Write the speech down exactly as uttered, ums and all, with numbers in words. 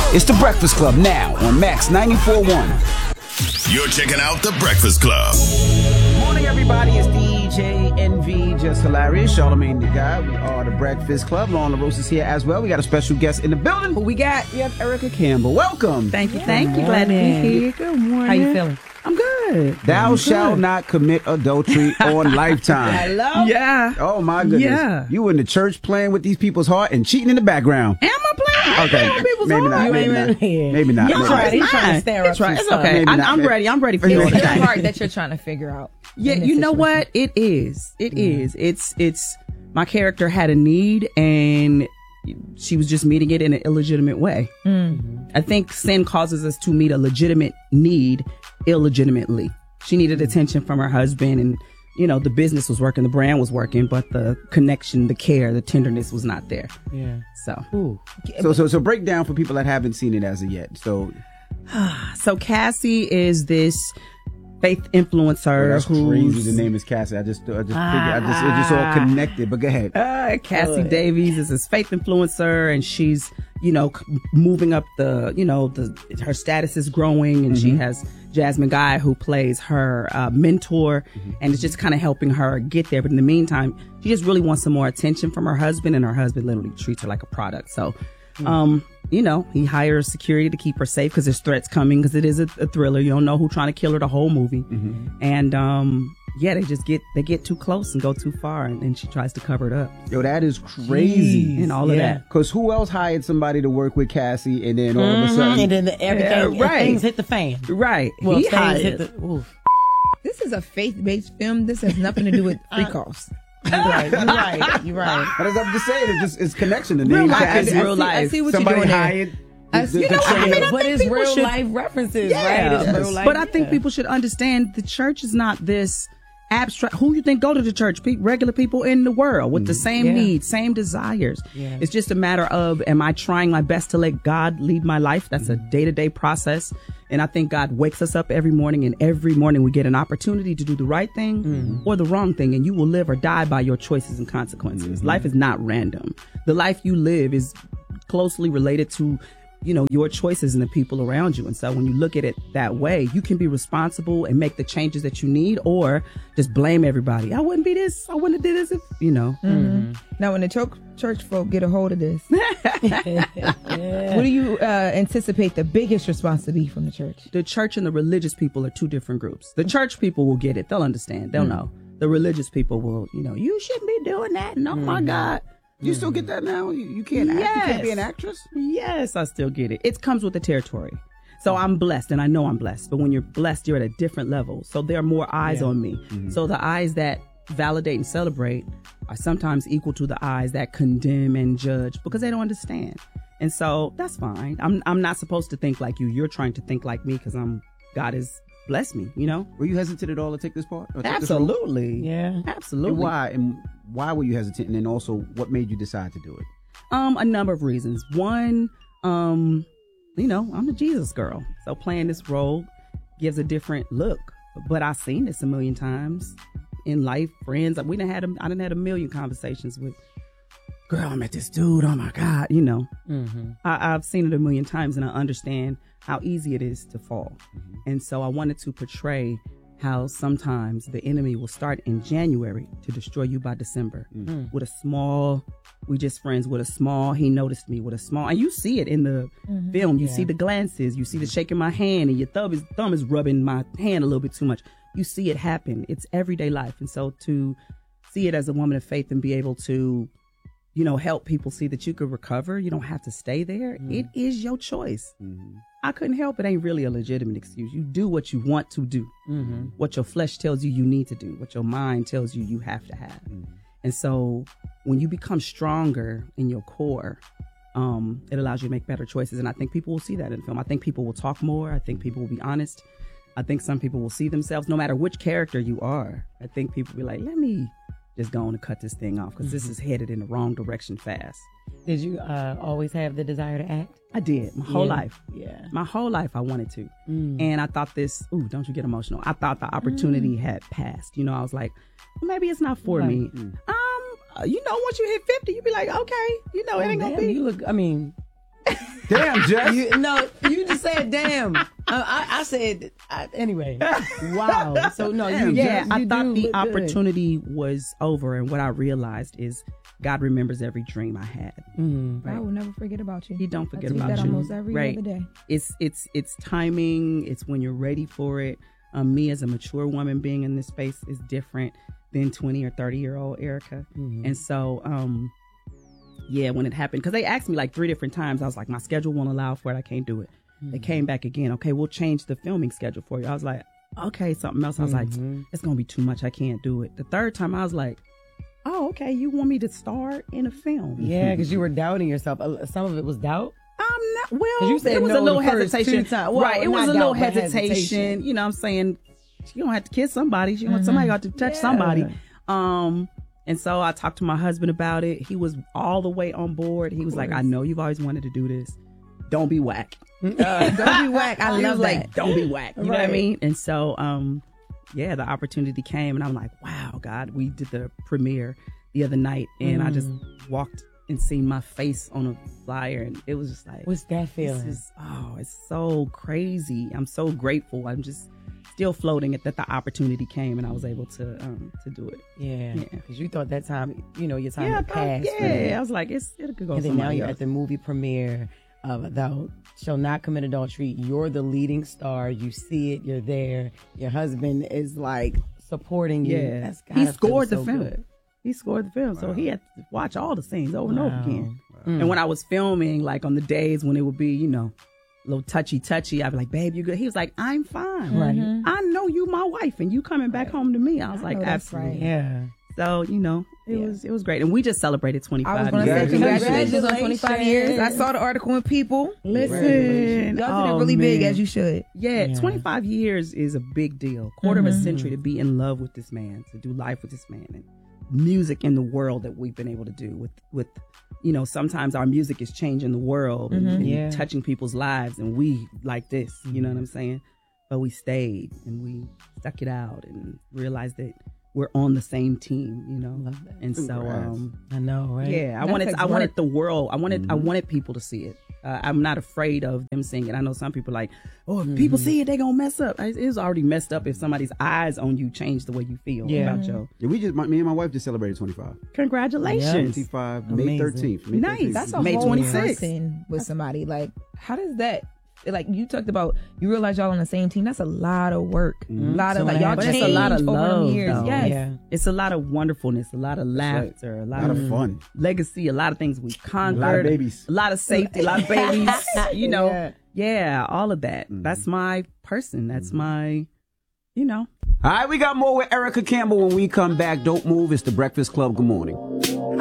It's The Breakfast Club now on Max ninety-four point one. You're checking out The Breakfast Club. Morning, everybody. It's D J N V, just hilarious. Charlamagne the Guy. We are The Breakfast Club. Lauren LaRosa is here as well. We got a special guest in the building. Who we got? We have Erica Campbell. Welcome. Thank you, thank you. Glad to be here. Good morning. How you feeling? I'm good. Thou I'm shalt good. not commit adultery on Lifetime. Hello? Yeah. Oh, my goodness. Yeah. You in the church playing with these people's heart and cheating in the background. Am I playing? Okay. I'm playing with people's Maybe heart. not. You Maybe ain't not. really- Maybe not. He's Maybe trying, not. he's trying to stir up It's right. some It's stuff. okay. Maybe I'm, not. I'm ready. I'm ready for you. It's It's the part that you're trying to figure out. Yeah, in this you know situation. what? It is. It is. It's it's my character had a need and she was just meeting it in an illegitimate way. Mm-hmm. I think sin causes us to meet a legitimate need illegitimately. She needed attention from her husband and, you know, the business was working, the brand was working, but the connection, the care, the tenderness was not there. Yeah. So, Ooh. So, so, so break down for people that haven't seen it as of yet. So, so Cassie is this faith influencer oh, that's who's crazy. The name is Cassie. I just, I just, figured, I just, it just all connected. But go ahead. Uh, Cassie Davies is this faith influencer, and she's, you know, c- moving up the, you know, the her status is growing, and she has Jasmine Guy who plays her uh, mentor, and it's just kind of helping her get there. But in the meantime, she just really wants some more attention from her husband, and her husband literally treats her like a product. So, um, you know, he hires security to keep her safe because there's threats coming because it is a, a thriller. You don't know who's trying to kill her the whole movie, and um. Yeah, they just get they get too close and go too far, and, and she tries to cover it up. Yo, that is crazy. And all of Yeah. that. Because who else hired somebody to work with Cassie, and then all of a sudden, And then the, everything, Yeah, right. things hit the fan. Right. Well, he things hired. hit the. Oof. This is a faith-based film. This has nothing to do with free calls. You're right. You're right. You're right. but as I'm just saying, it just it's connection. The Real name life Cassie. is I real see, I life. see what Somebody you're doing there. hired. I- the- you the know what I trainer. mean? I But think it's people real should- life references, Yeah. right? It's Yes. real life. But I think yeah. people should understand the church is not this abstract. Who you think go to the church? Pe- regular people in the world with the same Yeah. needs, same desires. Yeah. It's just a matter of, am I trying my best to let God lead my life? That's a day-to-day process. And I think God wakes us up every morning, and every morning we get an opportunity to do the right thing or the wrong thing, and you will live or die by your choices and consequences. Life is not random. The life you live is closely related to, you know, your choices and the people around you. And so when you look at it that way, you can be responsible and make the changes that you need, or just blame everybody. I wouldn't be this. I wouldn't have did this if, you know. Now, when the church church folk get a hold of this, what do you uh, anticipate the biggest response to be from the church? The church and the religious people are two different groups. The church people will get it. They'll understand. They'll know. The religious people will, you know, you shouldn't be doing that. And oh my God. You still get that now? You, you can't act. You can't be an Yes. actress. Yes, I still get it. It comes with the territory. So I'm blessed, and I know I'm blessed. But when you're blessed, you're at a different level. So there are more eyes on me. So the eyes that validate and celebrate are sometimes equal to the eyes that condemn and judge because they don't understand. And so that's fine. I'm I'm not supposed to think like you. You're trying to think like me because I'm God has blessed me. You know. Were you hesitant at all to take this part? Or take this role? Absolutely. Yeah. Absolutely. And why? And why were you hesitant? And then also, what made you decide to do it? Um, a number of reasons. One, um, you know, I'm a Jesus girl, so playing this role gives a different look. But I've seen this a million times in life, friends. We done had a, I done had a million conversations with, girl, I met this dude. Oh my God, you know. Mm-hmm. I, I've seen it a million times, and I understand how easy it is to fall. And so I wanted to portray how sometimes the enemy will start in January to destroy you by December with a small, we just friends with a small, he noticed me with a small, and you see it in the film. You see the glances, you see the shaking my hand, and your thumb is, thumb is rubbing my hand a little bit too much. You see it happen. It's everyday life. And so to see it as a woman of faith and be able to, you know, help people see that you could recover, you don't have to stay there. It is your choice. I couldn't help it. Ain't really a legitimate excuse. You do what you want to do, what your flesh tells you you need to do, what your mind tells you you have to have. And so when you become stronger in your core, um, it allows you to make better choices. And I think people will see that in film. I think people will talk more. I think people will be honest. I think some people will see themselves, no matter which character you are. I think people will be like, let me just go on and cut this thing off because this is headed in the wrong direction fast. Did you uh, always have the desire to act? I did my whole Yeah. life. Yeah. My whole life I wanted to. Mm. And I thought this, ooh, don't you get emotional. I thought the opportunity had passed. You know, I was like, maybe it's not for Right. me. Um, uh, you know, once you hit fifty, you be like, okay, you know, it ain't Oh, gonna damn, be. You look. I mean, Damn, Jess. You, no, you just said damn. Uh, I, I said I, anyway. Wow. So no, you Yeah, you I thought do the look good. opportunity was over, and what I realized is God remembers every dream I had. Mm-hmm. I will never forget about you. He don't I forget tweet about that you. almost every Right. other day. It's it's it's timing. It's when you're ready for it. Um, me as a mature woman being in this space is different than twenty or thirty year old Erica, Mm-hmm. and so um, yeah, when it happened, because they asked me like three different times, I was like, my schedule won't allow for it. I can't do it. Mm-hmm. They came back again. Okay, we'll change the filming schedule for you. I was like, okay, something else. I was Mm-hmm. like, it's gonna be too much. I can't do it. The third time, I was like, oh, okay, you want me to star in a film? Yeah, because you were doubting yourself. Uh, Some of it was doubt. I'm not. Well, 'Cause you said it was no a little the first hesitation. two times. Well, right, it was not a little doubt, but hesitation. hesitation. You know, what I'm saying she don't have to kiss somebody. She wants somebody got to touch Yeah. somebody. Um, and so I talked to my husband about it. He was all the way on board. He was like, "I know you've always wanted to do this. Don't be whack. Uh, don't be whack. I He love was that. like, don't be whack. You know what I Right. mean? And so, um, yeah, the opportunity came, and I'm like, wow, God, we did the premiere the other night, and I just walked and seen my face on a flyer, and it was just like, What's that feeling? this is, oh, it's so crazy. I'm so grateful. I'm just still floating at that the opportunity came, and I was able to um to do it. yeah, Yeah. because you thought that time, you know, your time Yeah, I had thought- passed. for that. yeah. I was like, it's it could go. And then now somebody you're else. at the movie premiere of Thou Shall Not Commit Adultery. You're the leading star. You see it. You're there. Your husband is like supporting you. Yeah, That's he gotta feel scored the so film. good. He scored the film, so he had to watch all the scenes over and over Wow. again. And when I was filming, like on the days when it would be, you know, a little touchy touchy, I'd be like, "Babe, you good?" He was like, "I'm fine. Right. I know you, my wife, and you coming back home to me." I was I like, know that's "Absolutely." right. Yeah. So you know, it Yeah. was it was great, and we just celebrated twenty-five I was going to years. say Congratulations. congratulations on twenty-five years. I saw the article in People. Listen, Y'all did oh, it really big, man. as you should. Yeah, Yeah. twenty-five years is a big deal. Quarter of Mm-hmm. a century to be in love with this man, to do life with this man, and music in the world that we've been able to do with, with you know, sometimes our music is changing the world and, and Yeah. touching people's lives, and we like this, you know what I'm saying? But we stayed and we stuck it out and realized that we're on the same team, you know. Love that. And so, Congrats. um, I know, right? yeah, I That wanted, takes I wanted work. the world, I wanted, I Mhm. wanted people to see it. Uh, I'm not afraid of them seeing it. I know some people are like, oh, if people see it, they gonna mess up. It- It's already messed up if somebody's eyes on you change the way you feel Yeah. about your. Yeah, we just, my, me and my wife just celebrated twenty-five. Congratulations. twenty-five, May Amazing. thirteenth. May Nice. thirteenth. That's a May whole twenty-sixth. person with somebody. Like, how does that? Like, you talked about, you realize y'all on the same team. That's a lot of work. A lot of So like y'all but it's changed a lot of over love, them years. though. Yes. Yeah. It's a lot of wonderfulness, a lot of laughter, a A lot, lot of of fun. legacy, a lot of things we've A conquered, lot of babies. a lot of safety, a lot of babies. You know, Yeah. yeah, all of that. That's my person. That's my, you know. All right, we got more with Erica Campbell when we come back. Don't move. It's the Breakfast Club. Good morning.